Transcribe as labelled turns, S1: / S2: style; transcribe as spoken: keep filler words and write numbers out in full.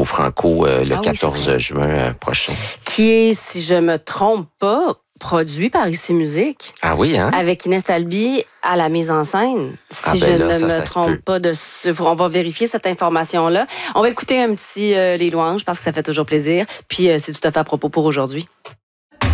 S1: Franco euh, le
S2: Ah oui,
S1: quatorze juin euh, prochain.
S2: Qui est, si je me trompe pas, produit par Ici Musique.
S1: Ah oui, hein?
S2: Avec Inès Talby à la mise en scène. Si
S1: Ah ben
S2: je
S1: là,
S2: ne
S1: ça,
S2: me
S1: ça se
S2: trompe
S1: peut.
S2: pas, de ce... on va vérifier cette information-là. On va écouter un petit euh, Les Louanges parce que ça fait toujours plaisir. Puis euh, c'est tout à fait à propos pour aujourd'hui.